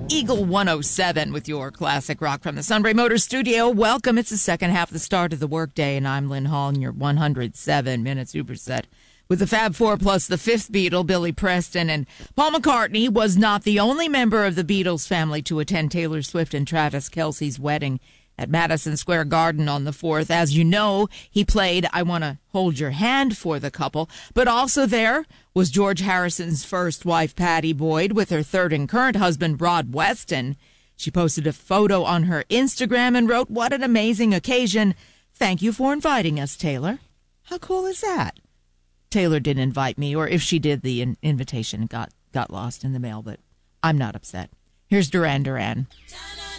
Eagle 107 with your classic rock from the Sunbury Motors studio. Welcome. It's the second half of the start of the workday, and I'm Lynn Hall in your 107-minute superset with the Fab Four plus the fifth Beatle, Billy Preston. And Paul McCartney was not the only member of the Beatles family to attend Taylor Swift and Travis Kelce's wedding at Madison Square Garden on the 4th. As you know, he played I Wanna Hold Your Hand for the couple, but also there was George Harrison's first wife, Pattie Boyd, with her third and current husband, Rod Weston. She posted a photo on her Instagram and wrote, "What an amazing occasion. Thank you for inviting us, Taylor." How cool is that? Taylor didn't invite me, or if she did, the invitation got lost in the mail, but I'm not upset. Here's Duran Duran.